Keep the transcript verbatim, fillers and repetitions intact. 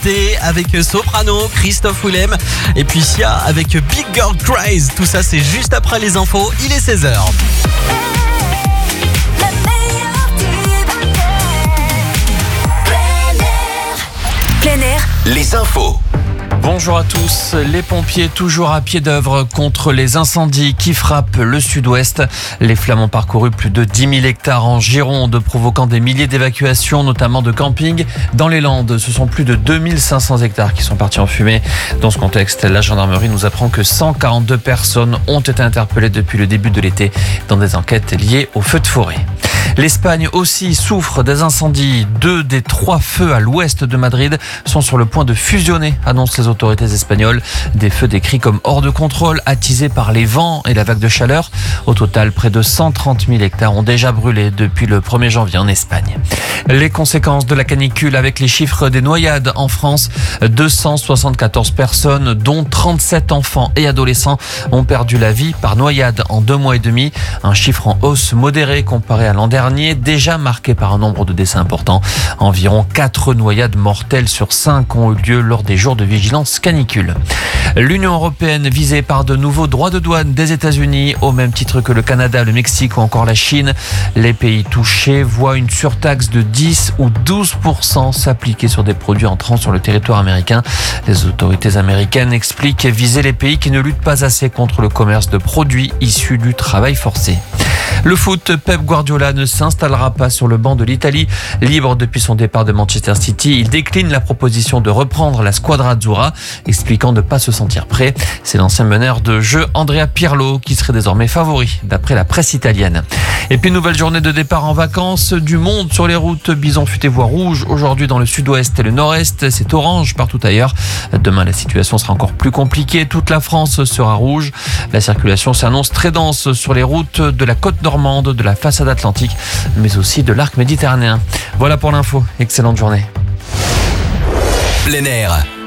avec Soprano, Christophe Willem et puis Sia avec Big Girl Craze. Tout ça c'est juste après les infos, il est seize heures. Plein air, les infos. Bonjour à tous. Les pompiers toujours à pied d'œuvre contre les incendies qui frappent le sud-ouest. Les flammes ont parcouru plus de dix mille hectares en Gironde, provoquant des milliers d'évacuations, notamment de camping. Dans les Landes, ce sont plus de deux mille cinq cents hectares qui sont partis en fumée. Dans ce contexte, la gendarmerie nous apprend que cent quarante-deux personnes ont été interpellées depuis le début de l'été dans des enquêtes liées aux feux de forêt. L'Espagne aussi souffre des incendies. Deux des trois feux à l'ouest de Madrid sont sur le point de fusionner, annoncent les autorités espagnoles. Des feux décrits comme hors de contrôle, attisés par les vents et la vague de chaleur. Au total, près de cent trente mille hectares ont déjà brûlé depuis le premier janvier en Espagne. Les conséquences de la canicule avec les chiffres des noyades en France. deux cent soixante-quatorze personnes, dont trente-sept enfants et adolescents, ont perdu la vie par noyade en deux mois et demi. Un chiffre en hausse modérée comparé à l'an dernier, déjà marqué par un nombre de décès important. Environ quatre noyades mortelles sur cinq ont eu lieu lors des jours de vigilance canicule. L'Union européenne visée par de nouveaux droits de douane des États-Unis, au même titre que le Canada, le Mexique ou encore la Chine. Les pays touchés voient une surtaxe de dix ou douze pour cent s'appliquer sur des produits entrant sur le territoire américain. Les autorités américaines expliquent viser les pays qui ne luttent pas assez contre le commerce de produits issus du travail forcé. Le foot, Pep Guardiola ne s'installera pas sur le banc de l'Italie. Libre depuis son départ de Manchester City, il décline la proposition de reprendre la Squadra Azzurra, expliquant ne pas se sentir prêt. C'est l'ancien meneur de jeu Andrea Pirlo qui serait désormais favori, d'après la presse italienne. Et puis nouvelle journée de départ en vacances, du monde sur les routes. Bison futé voie rouge aujourd'hui dans le sud-ouest et le nord-est. C'est orange partout ailleurs. Demain, la situation sera encore plus compliquée. Toute la France sera rouge. La circulation s'annonce très dense sur les routes de la côte normande, de la façade atlantique, mais aussi de l'arc méditerranéen. Voilà pour l'info. Excellente journée. Plein air,